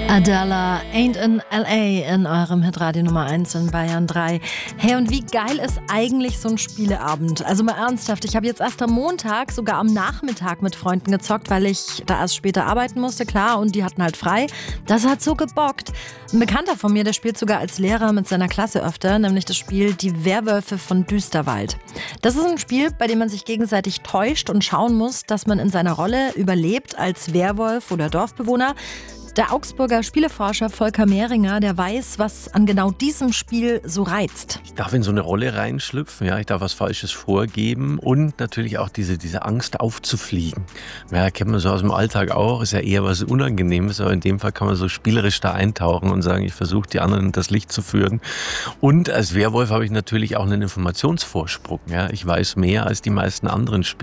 Adela, Ain't in L.A. in eurem Hitradio Nummer 1 in Bayern 3. Hey, und wie geil ist eigentlich so ein Spieleabend? Also mal ernsthaft, ich habe jetzt erst am Montag, sogar am Nachmittag mit Freunden gezockt, weil ich da erst später arbeiten musste, klar, und die hatten halt frei. Das hat so gebockt. Ein Bekannter von mir, der spielt sogar als Lehrer mit seiner Klasse öfter, nämlich das Spiel Die Werwölfe von Düsterwald. Das ist ein Spiel, bei dem man sich gegenseitig täuscht und schauen muss, dass man in seiner Rolle überlebt als Werwolf oder Dorfbewohner. Der Augsburger Spieleforscher Volker Mehringer, der weiß, was an genau diesem Spiel so reizt. Ich darf in so eine Rolle reinschlüpfen, ja, ich darf was Falsches vorgeben und natürlich auch diese Angst aufzufliegen. Ja, kennt man so aus dem Alltag auch, ist ja eher was Unangenehmes, aber in dem Fall kann man so spielerisch da eintauchen und sagen, ich versuche die anderen in das Licht zu führen. Und als Werwolf habe ich natürlich auch einen Informationsvorsprung. Ja. Ich weiß mehr als die meisten anderen Spieler.